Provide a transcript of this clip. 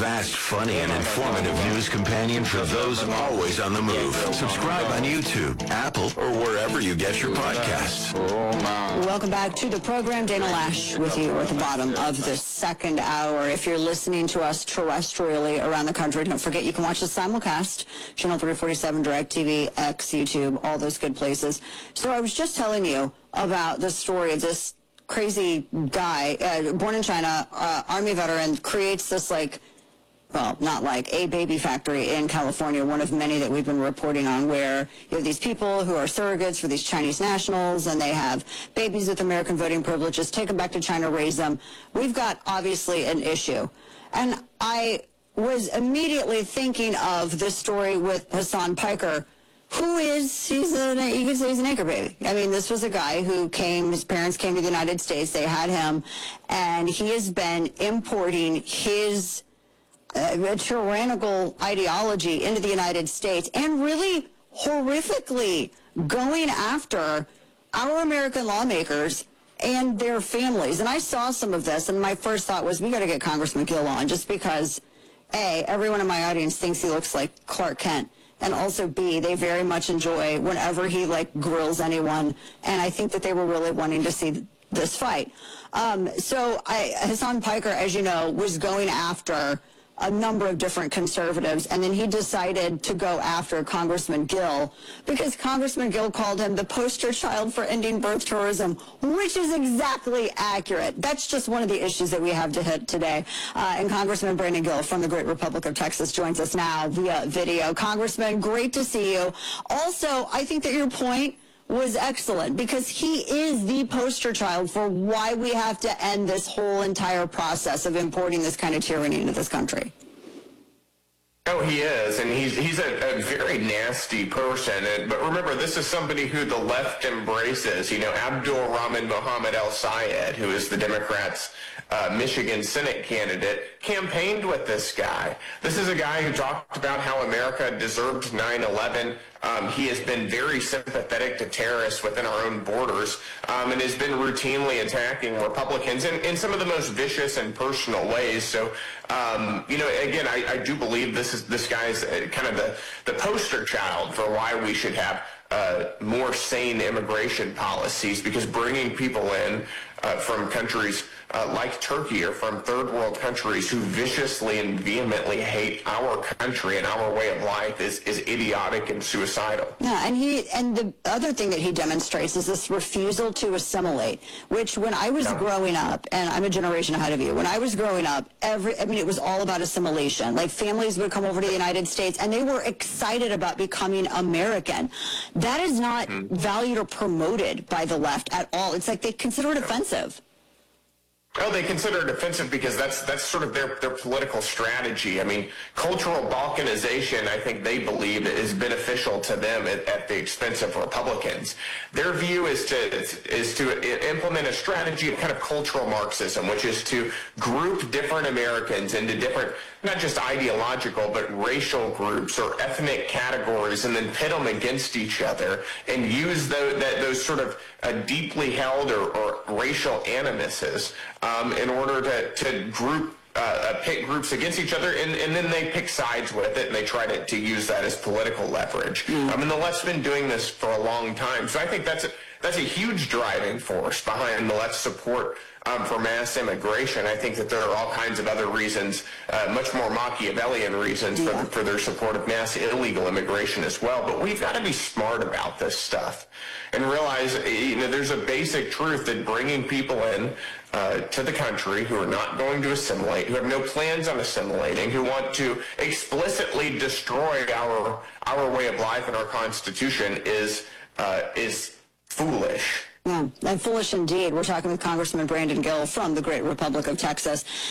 fast, funny, and informative news companion for those always on the move. Subscribe on YouTube, Apple, or wherever you get your podcasts. Welcome back to the program. Dana Lash with you at the bottom of the second hour. If you're listening to us terrestrially around the country, don't forget you can watch the simulcast, Channel 347, DirecTV, X, YouTube, all those good places. So I was just telling you about the story of this crazy guy, born in China, Army veteran, creates this not like a baby factory in California, one of many that we've been reporting on, where you have these people who are surrogates for these Chinese nationals, and they have babies with American voting privileges, take them back to China, raise them. We've got, obviously, an issue. And I was immediately thinking of this story with Hasan Piker, who is, you could say he's an anchor baby. I mean, this was a guy who his parents came to the United States, they had him, and he has been importing his tyrannical ideology into the United States and really horrifically going after our American lawmakers and their families. And I saw some of this, and my first thought was, we got to get Congressman Gill on, just because, A, everyone in my audience thinks he looks like Clark Kent, and also, B, they very much enjoy whenever he, grills anyone, and I think that they were really wanting to see this fight. Hasan Piker, as you know, was going after a number of different conservatives, and then he decided to go after Congressman Gill because Congressman Gill called him the poster child for ending birth tourism, which is exactly accurate. That's just one of the issues that we have to hit today. And Congressman Brandon Gill from the Great Republic of Texas joins us now via video. Congressman, great to see you. Also, I think that your point was excellent because he is the poster child for why we have to end this whole entire process of importing this kind of tyranny into this country. Oh, he is, and he's a very nasty person. But remember, this is somebody who the left embraces. Abdul Rahman Mohammed El-Sayed, who is the Democrats' Michigan Senate candidate, campaigned with this guy. This is a guy who talked about how America deserved 9/11. He has been very sympathetic to terrorists within our own borders and has been routinely attacking Republicans in some of the most vicious and personal ways. So, again, I do believe this guy's kind of the poster child for why we should have more sane immigration policies, because bringing people in from countries like Turkey or from third world countries who viciously and vehemently hate our country and our way of life is idiotic and suicidal. Yeah, and the other thing that he demonstrates is this refusal to assimilate, which when I was growing up, and I'm a generation ahead of you, when I was growing up, it was all about assimilation. Like, families would come over to the United States and they were excited about becoming American. That is not valued or promoted by the left at all. It's like they consider it offensive. Oh, they consider it offensive because that's sort of their political strategy. I mean, cultural balkanization, I think they believe, is beneficial to them at the expense of Republicans. Their view is to implement a strategy of kind of cultural Marxism, which is to group different Americans into different, not just ideological, but racial groups or ethnic categories, and then pit them against each other and use those sort of deeply held or racial animuses in order to pit groups against each other, and then they pick sides with it, and they try to use that as political leverage. And the left's been doing this for a long time. So I think that's a huge driving force behind the left's support for mass immigration. I think that there are all kinds of other reasons, much more Machiavellian reasons for their support of mass illegal immigration as well. But we've got to be smart about this stuff and realize, there's a basic truth that bringing people in to the country who are not going to assimilate, who have no plans on assimilating, who want to explicitly destroy our way of life and our Constitution is foolish. Yeah, and foolish indeed. We're talking with Congressman Brandon Gill from the Great Republic of Texas.